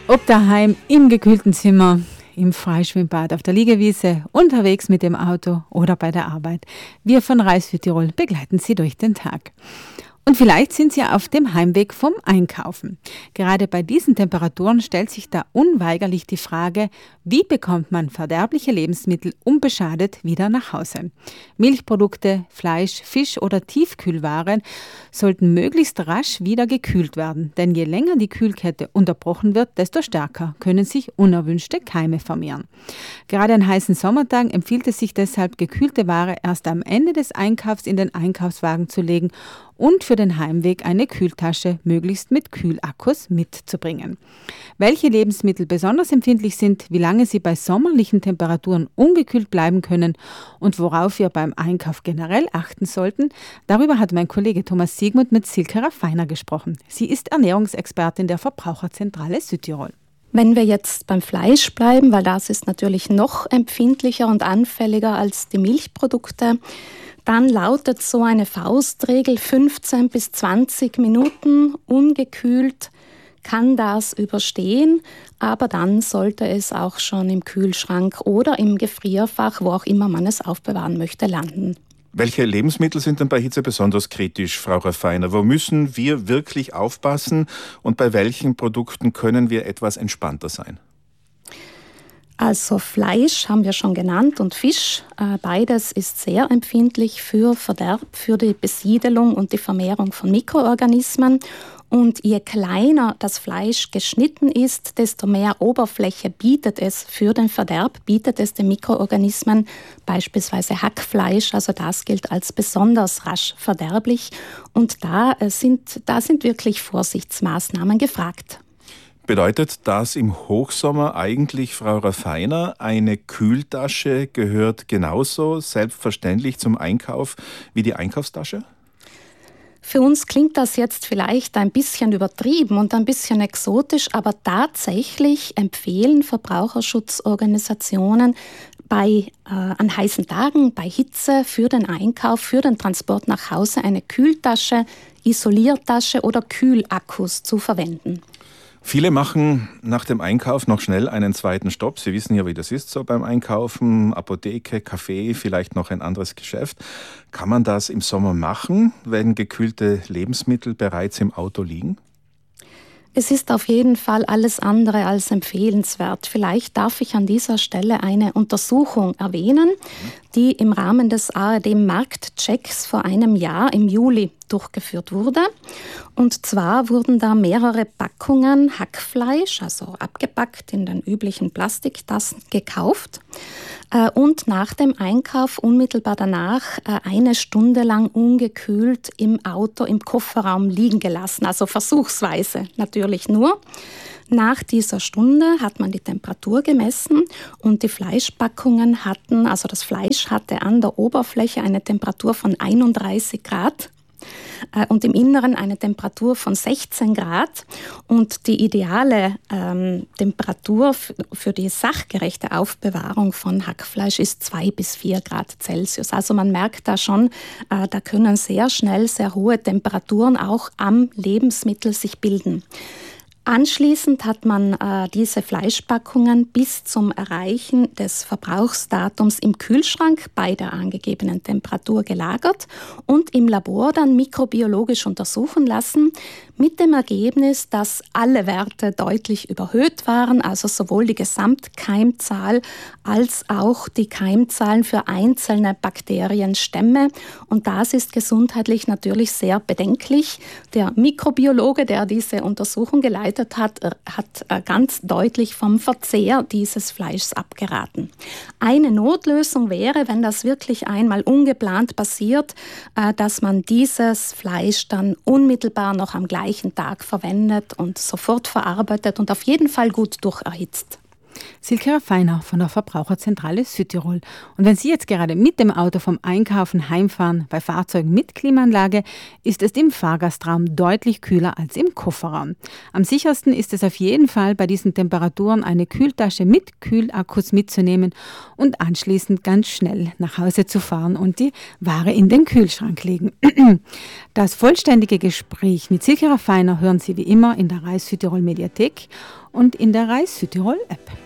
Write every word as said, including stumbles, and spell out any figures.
Ob daheim, im gekühlten Zimmer, im Freischwimmbad, auf der Liegewiese, unterwegs mit dem Auto oder bei der Arbeit. Wir von Reis für Tirol begleiten Sie durch den Tag. Und vielleicht sind Sie auf dem Heimweg vom Einkaufen. Gerade bei diesen Temperaturen stellt sich da unweigerlich die Frage, wie bekommt man verderbliche Lebensmittel unbeschadet wieder nach Hause? Milchprodukte, Fleisch, Fisch oder Tiefkühlwaren sollten möglichst rasch wieder gekühlt werden, denn je länger die Kühlkette unterbrochen wird, desto stärker können sich unerwünschte Keime vermehren. Gerade an heißen Sommertagen empfiehlt es sich deshalb, gekühlte Ware erst am Ende des Einkaufs in den Einkaufswagen zu legen und für den Heimweg eine Kühltasche möglichst mit Kühlakkus mitzubringen. Welche Lebensmittel besonders empfindlich sind, wie lange sie bei sommerlichen Temperaturen ungekühlt bleiben können und worauf wir beim Einkauf generell achten sollten, darüber hat mein Kollege Thomas Siegmund mit Silke Raffiner gesprochen. Sie ist Ernährungsexpertin der Verbraucherzentrale Südtirol. Wenn wir jetzt beim Fleisch bleiben, weil das ist natürlich noch empfindlicher und anfälliger als die Milchprodukte, dann lautet so eine Faustregel, fünfzehn bis zwanzig Minuten ungekühlt kann das überstehen, aber dann sollte es auch schon im Kühlschrank oder im Gefrierfach, wo auch immer man es aufbewahren möchte, landen. Welche Lebensmittel sind denn bei Hitze besonders kritisch, Frau Raffiner? Wo müssen wir wirklich aufpassen und bei welchen Produkten können wir etwas entspannter sein? Also Fleisch haben wir schon genannt und Fisch. Beides ist sehr empfindlich für Verderb, für die Besiedelung und die Vermehrung von Mikroorganismen. Und je kleiner das Fleisch geschnitten ist, desto mehr Oberfläche bietet es für den Verderb, bietet es den Mikroorganismen, beispielsweise Hackfleisch. Also das gilt als besonders rasch verderblich. Und da sind, da sind wirklich Vorsichtsmaßnahmen gefragt. Bedeutet das im Hochsommer eigentlich, Frau Raffiner, eine Kühltasche gehört genauso selbstverständlich zum Einkauf wie die Einkaufstasche? Für uns klingt das jetzt vielleicht ein bisschen übertrieben und ein bisschen exotisch, aber tatsächlich empfehlen Verbraucherschutzorganisationen bei, äh, an heißen Tagen, bei Hitze, für den Einkauf, für den Transport nach Hause eine Kühltasche, Isoliertasche oder Kühlakkus zu verwenden. Viele machen nach dem Einkauf noch schnell einen zweiten Stopp. Sie wissen ja, wie das ist so beim Einkaufen. Apotheke, Café, vielleicht noch ein anderes Geschäft. Kann man das im Sommer machen, wenn gekühlte Lebensmittel bereits im Auto liegen? Es ist auf jeden Fall alles andere als empfehlenswert. Vielleicht darf ich an dieser Stelle eine Untersuchung erwähnen, die im Rahmen des A R D-Marktchecks vor einem Jahr im Juli durchgeführt wurde. Und zwar wurden da mehrere Packungen Hackfleisch, also abgepackt in den üblichen Plastiktassen, gekauft und nach dem Einkauf unmittelbar danach eine Stunde lang ungekühlt im Auto, im Kofferraum liegen gelassen, also versuchsweise natürlich nur. Nach dieser Stunde hat man die Temperatur gemessen und die Fleischpackungen hatten, also das Fleisch hatte an der Oberfläche eine Temperatur von einunddreißig Grad. Und im Inneren eine Temperatur von sechzehn Grad. Und die ideale ähm, Temperatur f- für die sachgerechte Aufbewahrung von Hackfleisch ist zwei bis vier Grad Celsius. Also man merkt da schon, äh, da können sehr schnell sehr hohe Temperaturen auch am Lebensmittel sich bilden. Anschließend hat man äh, diese Fleischpackungen bis zum Erreichen des Verbrauchsdatums im Kühlschrank bei der angegebenen Temperatur gelagert und im Labor dann mikrobiologisch untersuchen lassen, mit dem Ergebnis, dass alle Werte deutlich überhöht waren, also sowohl die Gesamtkeimzahl als auch die Keimzahlen für einzelne Bakterienstämme. Und das ist gesundheitlich natürlich sehr bedenklich. Der Mikrobiologe, der diese Untersuchung geleitet hat, hat ganz deutlich vom Verzehr dieses Fleischs abgeraten. Eine Notlösung wäre, wenn das wirklich einmal ungeplant passiert, dass man dieses Fleisch dann unmittelbar noch am gleichen Tag verwendet und sofort verarbeitet und auf jeden Fall gut durcherhitzt. Silke Raffiner von der Verbraucherzentrale Südtirol. Und wenn Sie jetzt gerade mit dem Auto vom Einkaufen heimfahren, bei Fahrzeugen mit Klimaanlage, ist es im Fahrgastraum deutlich kühler als im Kofferraum. Am sichersten ist es auf jeden Fall, bei diesen Temperaturen eine Kühltasche mit Kühlakkus mitzunehmen und anschließend ganz schnell nach Hause zu fahren und die Ware in den Kühlschrank legen. Das vollständige Gespräch mit Silke Raffiner hören Sie wie immer in der Reis Südtirol Mediathek. und in der Reis Südtirol App.